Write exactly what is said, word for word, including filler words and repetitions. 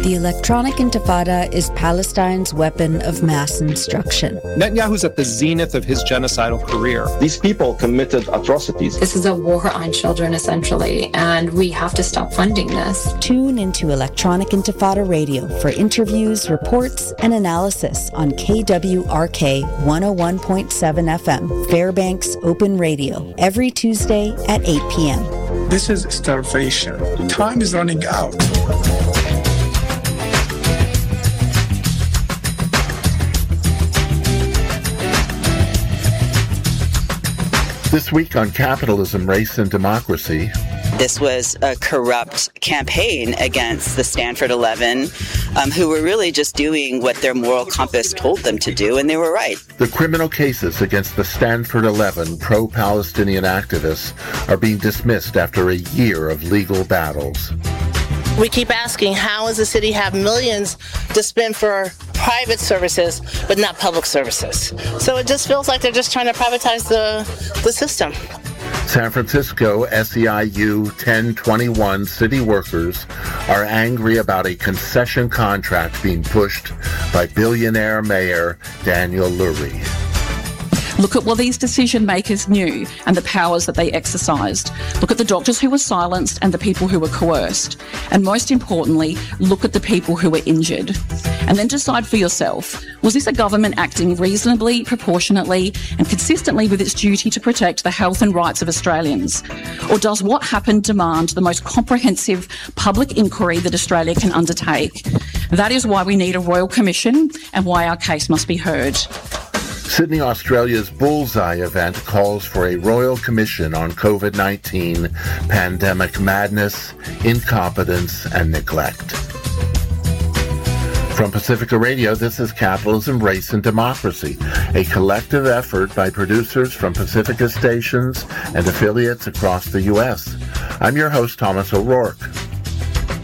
The electronic intifada is Palestine's weapon of mass instruction. Netanyahu's at the zenith of his genocidal career. These people committed atrocities. This is a war on children, essentially, and we have to stop funding this. Tune into Electronic Intifada Radio for interviews, reports, and analysis on K W R K one oh one point seven F M, Fairbanks Open Radio, every Tuesday at eight p.m. This is starvation. Time is running out. This week on Capitalism, Race, and Democracy. This was a corrupt campaign against the Stanford eleven, um, who were really just doing what their moral compass told them to do, and they were right. The criminal cases against the Stanford eleven pro-Palestinian activists are being dismissed after a year of legal battles. We keep asking, how does the city have millions to spend for private services, but not public services? So it just feels like they're just trying to privatize the, the system. San Francisco S E I U ten twenty-one city workers are angry about a concession contract being pushed by billionaire Mayor Daniel Lurie. Look at what these decision makers knew and the powers that they exercised. Look at the doctors who were silenced and the people who were coerced. And most importantly, look at the people who were injured. And then decide for yourself, was this a government acting reasonably, proportionately, and consistently with its duty to protect the health and rights of Australians? Or does what happened demand the most comprehensive public inquiry that Australia can undertake? That is why we need a royal commission and why our case must be heard. Sydney, Australia's Bullseye event calls for a royal commission on COVID nineteen pandemic madness, incompetence, and neglect. From Pacifica Radio, this is Capitalism, Race, and Democracy, a collective effort by producers from Pacifica stations and affiliates across the U S. I'm your host, Thomas O'Rourke.